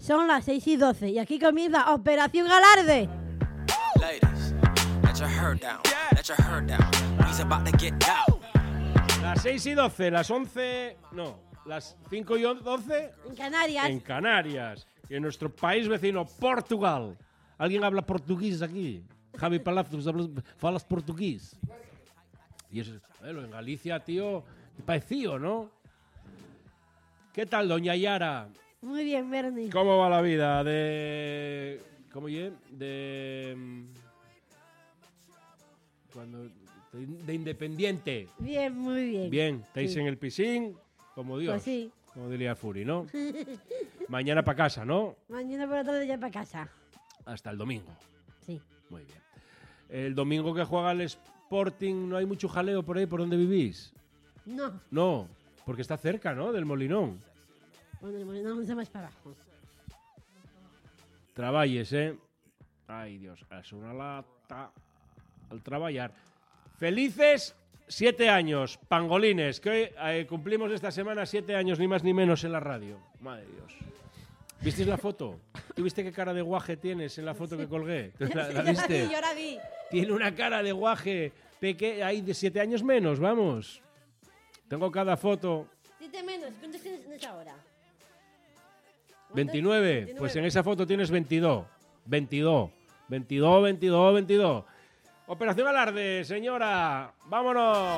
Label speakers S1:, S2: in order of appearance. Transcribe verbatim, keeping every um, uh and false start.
S1: Son las seis y doce y aquí comienza Operación Alarde.
S2: Ladies, let your hair down, let your hair down. He's about to get down.
S3: Las seis y doce, las once, no, las cinco y doce
S1: En Canarias.
S3: en Canarias. Y en nuestro país vecino, Portugal. ¿Alguien habla portugués aquí? Javi Palacios, hablas, falas portugués. Y eso, bueno, en Galicia, tío, parecío, ¿no? ¿Qué tal, doña Yara?
S1: Muy bien, Bernie.
S3: ¿Cómo va la vida de... ¿Cómo ye? De... Cuando... De, de independiente.
S1: Bien, muy bien.
S3: Bien, estáis
S1: Sí.
S3: en el piscín, como Dios.
S1: Pues sí.
S3: Como diría Furi, ¿no? Mañana para casa, ¿no?
S1: Mañana por la tarde ya para casa.
S3: Hasta el domingo.
S1: Sí.
S3: Muy bien. El domingo que juega el Sporting, ¿no hay mucho jaleo por ahí, por donde vivís?
S1: No.
S3: No, porque está cerca, ¿no? Del Molinón.
S1: Bueno, no, no más para abajo.
S3: Traballes, ¿eh? Ay, Dios, es una lata al trabajar. Felices siete años, pangolines, que hoy eh, cumplimos esta semana siete años, ni más ni menos, en la radio. Madre de Dios. ¿Visteis la foto? ¿Tú viste qué cara de guaje tienes en la foto que colgué? ¿La, la viste?
S1: Yo la vi.
S3: Tiene una cara de guaje pequeña, hay de siete años menos, vamos. Tengo cada foto.
S1: Siete menos. ¿Cuántos tienes en esa hora?
S3: veintinueve. Pues en esa foto tienes veintidós. veintidós. veintidós, veintidós, veintidós. Operación Alarde, señora. Vámonos.